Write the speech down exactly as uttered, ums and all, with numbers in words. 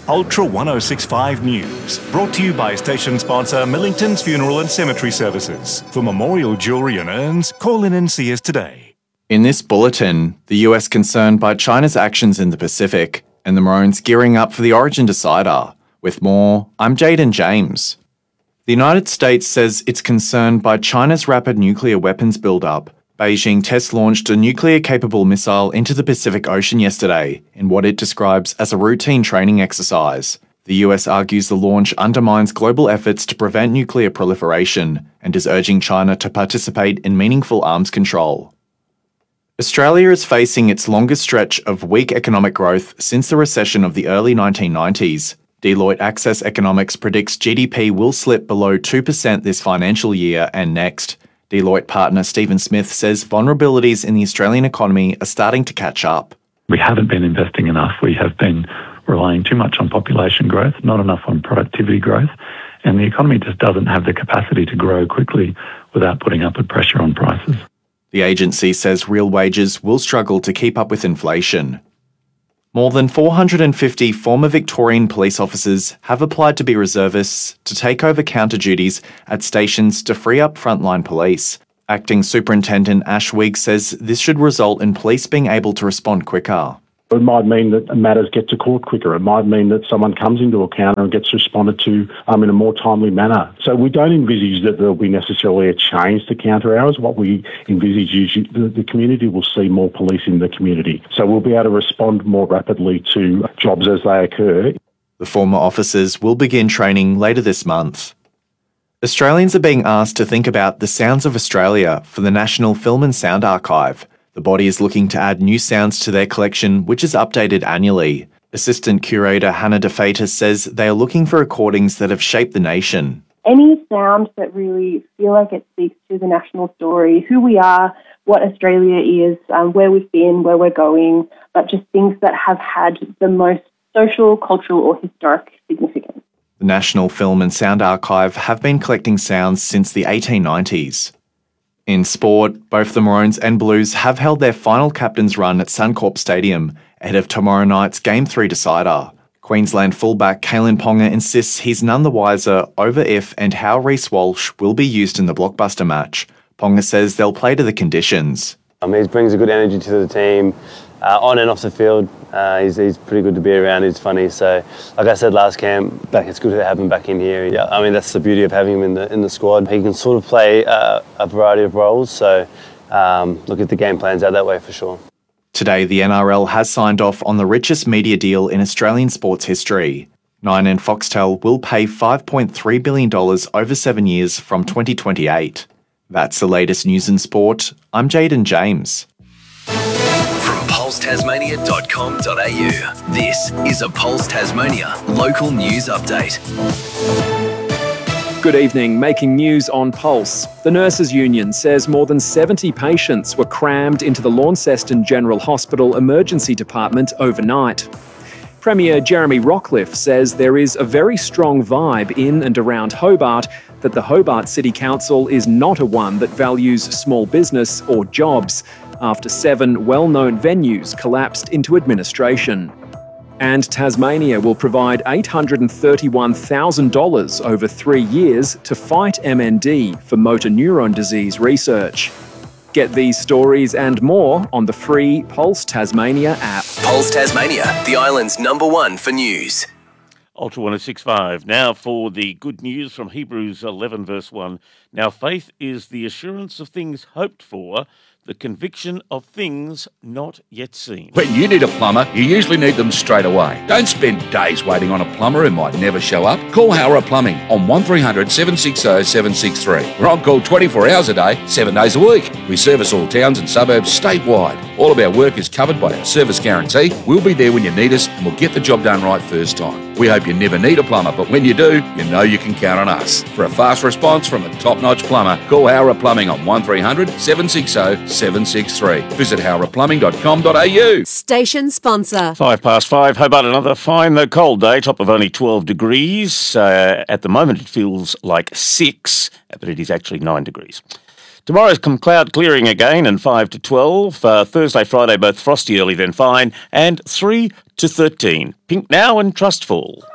Ultra one oh six point five News, brought to you by station sponsor Millington's Funeral and Cemetery Services. For memorial jewellery and urns, call in and see us today. In this bulletin, the U S concerned by China's actions in the Pacific and the Maroons gearing up for the Origin Decider. With more, I'm Jaden James. The United States says it's concerned by China's rapid nuclear weapons build-up. Beijing test-launched a nuclear-capable missile into the Pacific Ocean yesterday in what it describes as a routine training exercise. The U S argues the launch undermines global efforts to prevent nuclear proliferation and is urging China to participate in meaningful arms control. Australia is facing its longest stretch of weak economic growth since the recession of the early nineteen nineties. Deloitte Access Economics predicts G D P will slip below two percent this financial year and next. Deloitte partner Stephen Smith says vulnerabilities in the Australian economy are starting to catch up. We haven't been investing enough. We have been relying too much on population growth, not enough on productivity growth, and the economy just doesn't have the capacity to grow quickly without putting upward pressure on prices. The agency says real wages will struggle to keep up with inflation. More than four hundred fifty former Victorian police officers have applied to be reservists to take over counter duties at stations to free up frontline police. Acting Superintendent Ash Wigg says this should result in police being able to respond quicker. It might mean that matters get to court quicker. It might mean that someone comes into a counter and gets responded to um, in a more timely manner. So we don't envisage that there will be necessarily a change to counter hours. What we envisage is you, the, the community will see more police in the community. So we'll be able to respond more rapidly to jobs as they occur. The former officers will begin training later this month. Australians are being asked to think about the sounds of Australia for the National Film and Sound Archive. The body is looking to add new sounds to their collection, which is updated annually. Assistant Curator Hannah DeFatis says they are looking for recordings that have shaped the nation. Any sound that really feel like it speaks to the national story, who we are, what Australia is, um, where we've been, where we're going, but just things that have had the most social, cultural or historic significance. The National Film and Sound Archive have been collecting sounds since the eighteen nineties. In sport, both the Maroons and Blues have held their final captain's run at Suncorp Stadium ahead of tomorrow night's Game three decider. Queensland fullback Kalyn Ponga insists he's none the wiser over if and how Reece Walsh will be used in the blockbuster match. Ponga says they'll play to the conditions. Um, he brings a good energy to the team, uh, on and off the field. Uh, he's, he's pretty good to be around. He's funny. So, like I said last camp, back it's good to have him back in here. Yeah, I mean that's the beauty of having him in the in the squad. He can sort of play uh, a variety of roles. So, um, look at the game plans out that way for sure. Today, the N R L has signed off on the richest media deal in Australian sports history. Nine and Foxtel will pay five point three billion dollars over seven years from twenty twenty-eight. That's the latest news in sport. I'm Jaden James. From pulse tasmania dot com dot a u, this is a Pulse Tasmania local news update. Good evening. Making news on Pulse. The Nurses Union says more than seventy patients were crammed into the Launceston General Hospital Emergency Department overnight. Premier Jeremy Rockliff says there is a very strong vibe in and around Hobart that the Hobart City Council is not a one that values small business or jobs after seven well-known venues collapsed into administration. And Tasmania will provide eight hundred thirty-one thousand dollars over three years to fight M N D for motor neuron disease research. Get these stories and more on the free Pulse Tasmania app. Pulse Tasmania, the island's number one for news. Ultra one oh six point five. Now for the good news from Hebrews eleven verse one. Now faith is the assurance of things hoped for, the conviction of things not yet seen. When you need a plumber, you usually need them straight away. Don't spend days waiting on a plumber who might never show up. Call Howrah Plumbing on one three hundred seven six zero seven six three. We're on call twenty-four hours a day, seven days a week. We service all towns and suburbs statewide. All of our work is covered by our service guarantee. We'll be there when you need us and we'll get the job done right first time. We hope you never need a plumber, but when you do, you know you can count on us. For a fast response from a top-notch plumber, call Howrah Plumbing on one three hundred seven six zero seven six three. Visit howrah plumbing dot com dot a u. Station sponsor. Five past five. Hobart, another fine though cold day, top of only twelve degrees. Uh, at the moment it feels like six, but it is actually nine degrees. Tomorrow's come cloud clearing again and five to twelve. Uh, Thursday, Friday, both frosty early then fine. And three to thirteen. Pink now and Trustful.